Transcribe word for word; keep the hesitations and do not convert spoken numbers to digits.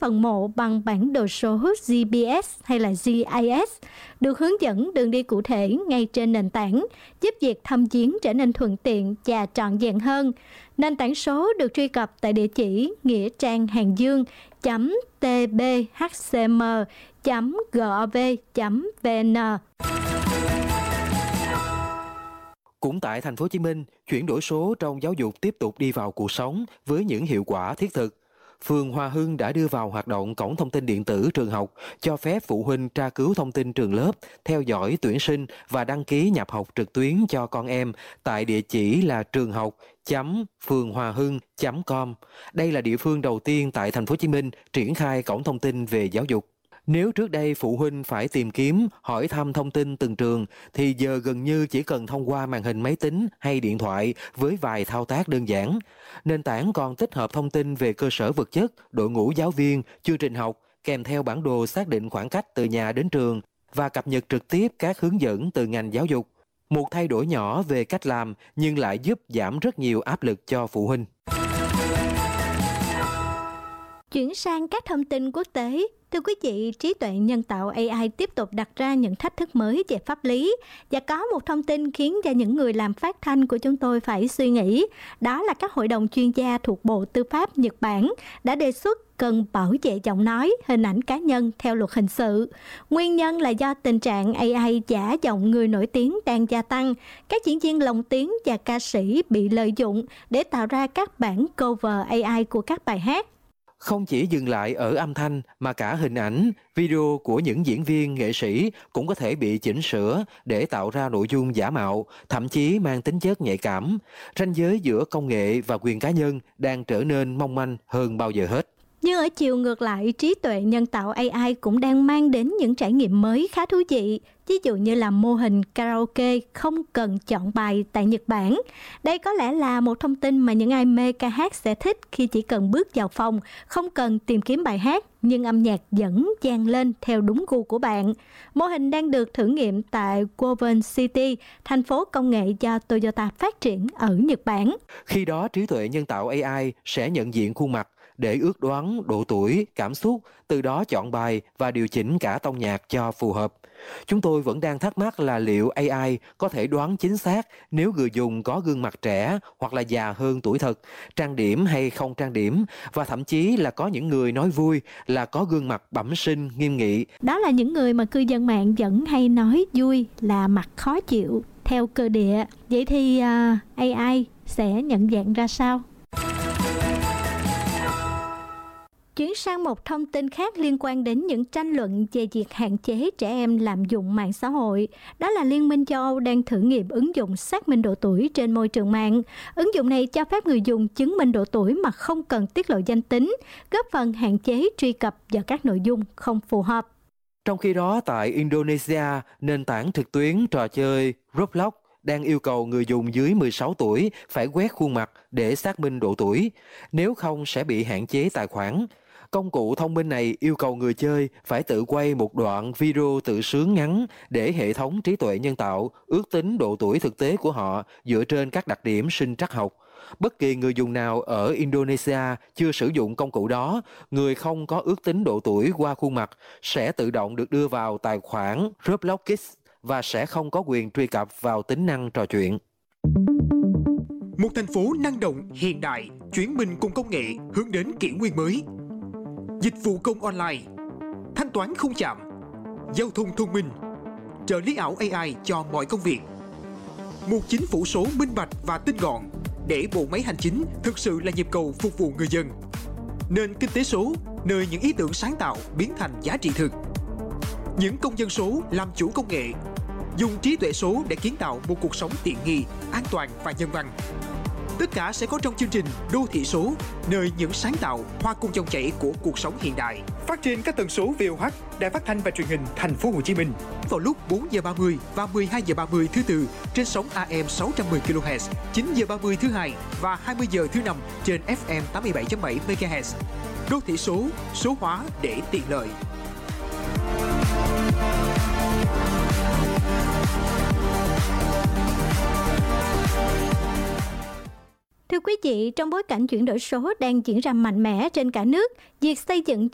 phần mộ bằng bản đồ số giê pê ét hay là giê i ét, được hướng dẫn đường đi cụ thể ngay trên nền tảng, giúp việc thăm viếng trở nên thuận tiện và trọn vẹn hơn. Nền tảng số được truy cập tại địa chỉ nghĩa trang hàng dương chấm t b h c m chấm gov chấm v n. Cũng tại thành phố Hồ Chí Minh, chuyển đổi số trong giáo dục tiếp tục đi vào cuộc sống với những hiệu quả thiết thực. Phường Hòa Hưng đã đưa vào hoạt động cổng thông tin điện tử trường học, cho phép phụ huynh tra cứu thông tin trường lớp, theo dõi tuyển sinh và đăng ký nhập học trực tuyến cho con em tại địa chỉ là trường học chấm phường hòa hưng chấm com. Đây là địa phương đầu tiên tại thành phố Hồ Chí Minh triển khai cổng thông tin về giáo dục. Nếu trước đây phụ huynh phải tìm kiếm, hỏi thăm thông tin từng trường, thì giờ gần như chỉ cần thông qua màn hình máy tính hay điện thoại với vài thao tác đơn giản. Nền tảng còn tích hợp thông tin về cơ sở vật chất, đội ngũ giáo viên, chương trình học, kèm theo bản đồ xác định khoảng cách từ nhà đến trường và cập nhật trực tiếp các hướng dẫn từ ngành giáo dục. Một thay đổi nhỏ về cách làm nhưng lại giúp giảm rất nhiều áp lực cho phụ huynh. Chuyển sang các thông tin quốc tế, thưa quý vị, trí tuệ nhân tạo a i tiếp tục đặt ra những thách thức mới về pháp lý. Và có một thông tin khiến cho những người làm phát thanh của chúng tôi phải suy nghĩ. Đó là các hội đồng chuyên gia thuộc Bộ Tư pháp Nhật Bản đã đề xuất cần bảo vệ giọng nói, hình ảnh cá nhân theo luật hình sự. Nguyên nhân là do tình trạng a i giả giọng người nổi tiếng đang gia tăng. Các diễn viên lồng tiếng và ca sĩ bị lợi dụng để tạo ra các bản cover a i của các bài hát. Không chỉ dừng lại ở âm thanh mà cả hình ảnh, video của những diễn viên, nghệ sĩ cũng có thể bị chỉnh sửa để tạo ra nội dung giả mạo, thậm chí mang tính chất nhạy cảm. Ranh giới giữa công nghệ và quyền cá nhân đang trở nên mong manh hơn bao giờ hết. Nhưng ở chiều ngược lại, trí tuệ nhân tạo a i cũng đang mang đến những trải nghiệm mới khá thú vị. Ví dụ như là mô hình karaoke không cần chọn bài tại Nhật Bản. Đây có lẽ là một thông tin mà những ai mê ca hát sẽ thích khi chỉ cần bước vào phòng, không cần tìm kiếm bài hát, nhưng âm nhạc vẫn vang lên theo đúng gu của bạn. Mô hình đang được thử nghiệm tại Woven City, thành phố công nghệ do Toyota phát triển ở Nhật Bản. Khi đó, trí tuệ nhân tạo a i sẽ nhận diện khuôn mặt để ước đoán độ tuổi, cảm xúc, từ đó chọn bài và điều chỉnh cả tông nhạc cho phù hợp. Chúng tôi vẫn đang thắc mắc là liệu a i có thể đoán chính xác nếu người dùng có gương mặt trẻ hoặc là già hơn tuổi thật, trang điểm hay không trang điểm, và thậm chí là có những người nói vui là có gương mặt bẩm sinh, nghiêm nghị. Đó là những người mà cư dân mạng vẫn hay nói vui là mặt khó chịu theo cơ địa. Vậy thì uh, a i sẽ nhận dạng ra sao? Chuyển sang một thông tin khác liên quan đến những tranh luận về việc hạn chế trẻ em lạm dụng mạng xã hội. Đó là Liên minh châu Âu đang thử nghiệm ứng dụng xác minh độ tuổi trên môi trường mạng. Ứng dụng này cho phép người dùng chứng minh độ tuổi mà không cần tiết lộ danh tính, góp phần hạn chế truy cập vào các nội dung không phù hợp. Trong khi đó, tại Indonesia, nền tảng trực tuyến trò chơi Roblox đang yêu cầu người dùng dưới mười sáu tuổi phải quét khuôn mặt để xác minh độ tuổi, nếu không sẽ bị hạn chế tài khoản. Công cụ thông minh này yêu cầu người chơi phải tự quay một đoạn video tự sướng ngắn để hệ thống trí tuệ nhân tạo ước tính độ tuổi thực tế của họ dựa trên các đặc điểm sinh trắc học. Bất kỳ người dùng nào ở Indonesia chưa sử dụng công cụ đó, người không có ước tính độ tuổi qua khuôn mặt sẽ tự động được đưa vào tài khoản Roblox Kids và sẽ không có quyền truy cập vào tính năng trò chuyện. Một thành phố năng động, hiện đại, chuyển mình cùng công nghệ hướng đến kỷ nguyên mới. Dịch vụ công online, thanh toán không chạm, giao thông thông minh, trợ lý ảo a i cho mọi công việc. Một chính phủ số minh bạch và tinh gọn để bộ máy hành chính thực sự là nhịp cầu phục vụ người dân. Nền kinh tế số, nơi những ý tưởng sáng tạo biến thành giá trị thực. Những công dân số làm chủ công nghệ, dùng trí tuệ số để kiến tạo một cuộc sống tiện nghi, an toàn và nhân văn. Tất cả sẽ có trong chương trình Đô thị số, nơi những sáng tạo hòa cùng dòng chảy của cuộc sống hiện đại. Phát trên các tần số vê o hát, Đài Phát thanh và Truyền hình Thành phố Hồ Chí Minh vào lúc bốn giờ ba mươi và mười hai giờ ba mươi thứ Tư trên sóng a em sáu trăm mười ki lô héc, chín giờ ba mươi thứ Hai và hai mươi giờ thứ Năm trên ép em tám mươi bảy chấm bảy mê ga héc. Đô thị số, số hóa để tiện lợi. Thưa quý vị, trong bối cảnh chuyển đổi số đang diễn ra mạnh mẽ trên cả nước, việc xây dựng